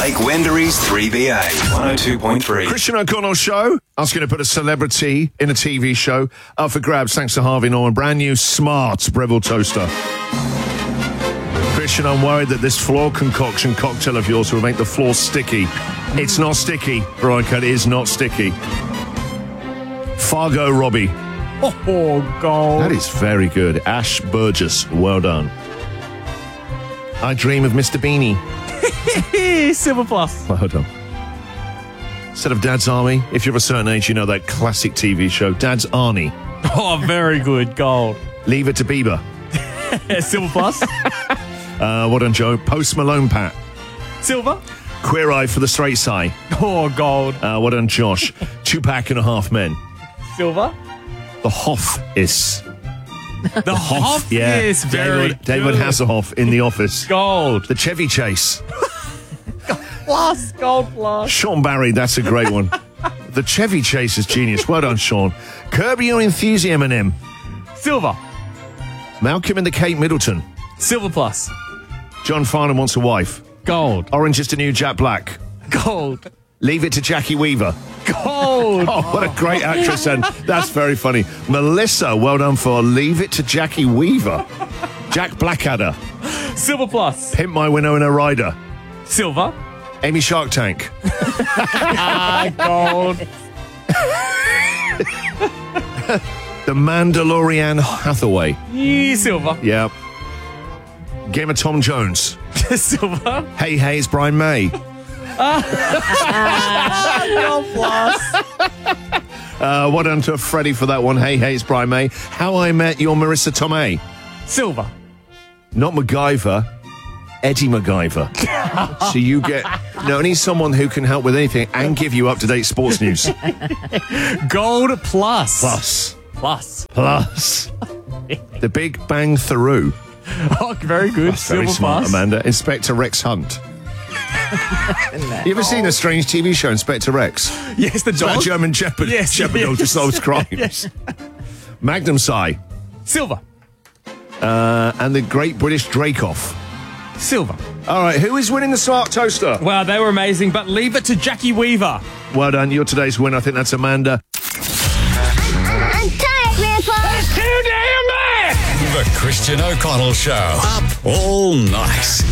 Blake Wendery's 3BA 102.3. Christian O'Connell Show. Asking to put a celebrity in a TV show up for grabs thanks to Harvey Norman. Brand new smart Breville toaster. Christian, I'm worried that this floor concoction cocktail of yours will make the floor sticky. It's not sticky, Veronica. It is not sticky. Fargo Robbie. Oh, God. That is very good. Ash Burgess. Well done. I dream of Mr. Beanie. Silver Plus. Well done. Instead of Dad's Army, if you're of a certain age, you know that classic TV show, Dad's Arnie. Oh, very good. Gold. Leave It to Bieber. Silver Plus. Well done, Joe. Post Malone Pat. Silver. Queer Eye for the Straight Side. Oh, gold. Well done, Josh. 2.5 Men. Silver. The Hoff is. The Hoff. Yeah. Yes, very David good. Hasselhoff in The Office. Gold. The Chevy Chase. Plus. Gold plus. Sean Barry, that's a great one. The Chevy Chase is genius. Well done, Sean. Curb Your Enthusiasm, Eminem. Silver. Malcolm and the Kate Middleton. Silver Plus. John Farnham Wants a Wife. Gold. Orange is the New Jack Black. Gold. Leave It to Jackie Weaver. Gold. Oh, what a great actress, and that's very funny. Melissa, well done for Leave It to Jackie Weaver. Jack Blackadder. Silver Plus. Pimp My Winona Ryder. Silver. Amy Shark Tank. Gold. The Mandalorian Hathaway. Silver. Yeah. Game of Tom Jones. Silver. Hey, hey, it's Brian May. Gold plus. Well done to Freddie for that one. Hey, hey, it's Brian May. How I Met Your Marissa Tomei. Silver. Not MacGyver, Eddie MacGyver. So you get not only someone who can help with anything and give you up-to-date sports news. Gold plus. Plus. The Big Bang Theory. Oh, very good. That's very Silver smart, plus. Amanda. Inspector Rex Hunt. You ever seen a strange TV show, Inspector Rex? Yes, the It's about dog. German Shepherd. Yes, Shepherd yes. dog just solves crimes. Yes. Magnum Psy. Silver. And the Great British Drake-Off. Silver. All right, who is winning the smart toaster? Wow, they were amazing, but leave it to Jackie Weaver. Well done. You're today's winner. I think that's Amanda. I'm tired, Grandpa. It's too damn bad. The Christian O'Connell Show. Up all night.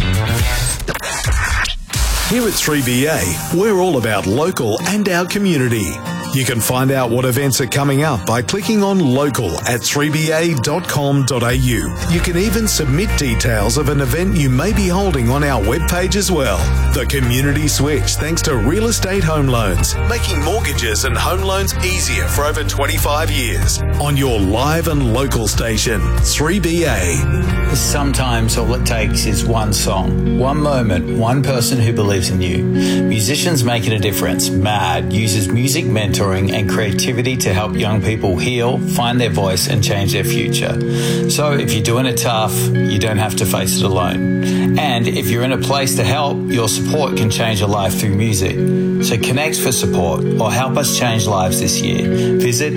Here at 3BA, we're all about local and our community. You can find out what events are coming up by clicking on local at 3ba.com.au. You can even submit details of an event you may be holding on our webpage as well. The Community Switch, thanks to Real Estate Home Loans, making mortgages and home loans easier for over 25 years. On your live and local station, 3BA. Sometimes all it takes is one song, one moment, one person who believes in you. Musicians Making a Difference, MAD, uses music mentoring and creativity to help young people heal, find their voice and change their future. So if you're doing it tough, you don't have to face it alone. And if you're in a place to help, your support can change a life through music. So connect for support or help us change lives this year. Visit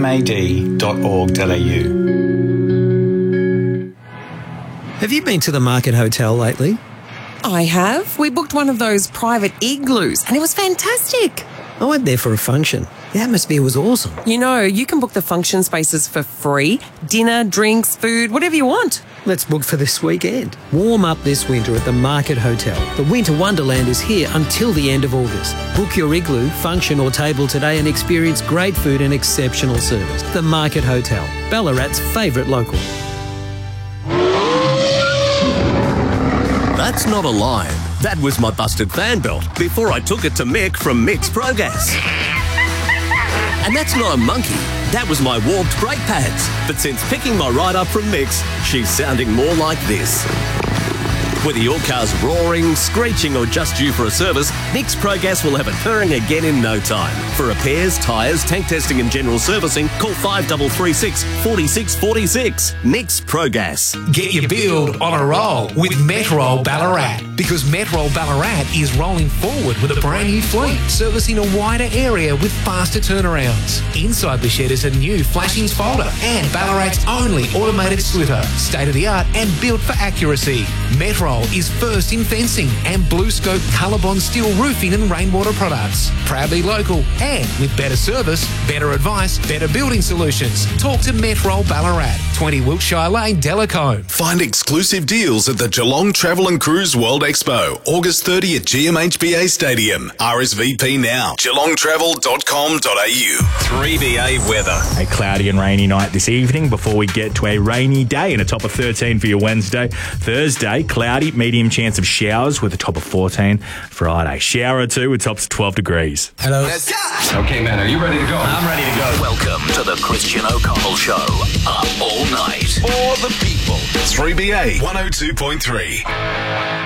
mmad.org.au. Have you been to the Market Hotel lately? I have. We booked one of those private igloos and it was fantastic. I went there for a function. The atmosphere was awesome. You know, you can book the function spaces for free. Dinner, drinks, food, whatever you want. Let's book for this weekend. Warm up this winter at the Market Hotel. The Winter Wonderland is here until the end of August. Book your igloo, function or table today and experience great food and exceptional service. The Market Hotel, Ballarat's favourite local. That's not a lion. That was my busted fan belt before I took it to Mick from Mick's Progas. And that's not a monkey. That was my warped brake pads. But since picking my ride up from Mick's, she's sounding more like this. Whether your car's roaring, screeching or just due for a service, Mick's Progas will have it purring again in no time. For repairs, tyres, tank testing and general servicing, call 5336 4646. Mick's Progas. Get your build on a roll with Metrol Ballarat, because Metrol Ballarat is rolling forward with a brand new fleet, servicing a wider area with faster turnarounds. Inside the shed is a new flashings folder and Ballarat's only automated splitter, state of the art and built for accuracy. Metrol Metrol is first in fencing and Blue Scope Colorbond steel roofing and rainwater products. Proudly local and with better service, better advice, better building solutions. Talk to Metrol Ballarat, 20 Wiltshire Lane, Delacombe. Find exclusive deals at the Geelong Travel and Cruise World Expo, August 30 at GMHBA Stadium. RSVP now. geelongtravel.com.au. 3BA weather. A cloudy and rainy night this evening before we get to a rainy day and a top of 13 for your Wednesday. Thursday, cloudy, medium chance of showers with a top of 14. Friday, shower or two with tops of 12 degrees. Hello. Okay, man, are you ready to go? I'm ready to go. Welcome to the Christian O'Connell Show. Up all night. For the people. 3BA 102.3.